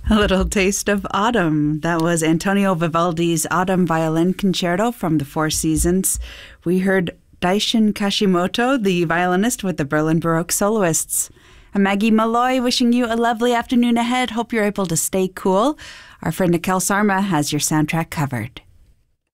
A little taste of autumn. That was Antonio Vivaldi's Autumn Violin Concerto from the Four Seasons. We heard Daishin Kashimoto, the violinist with the Berlin Baroque Soloists. I'm Maggie Malloy, wishing you a lovely afternoon ahead. Hope you're able to stay cool. Our friend Nikhil Sarma has your soundtrack covered.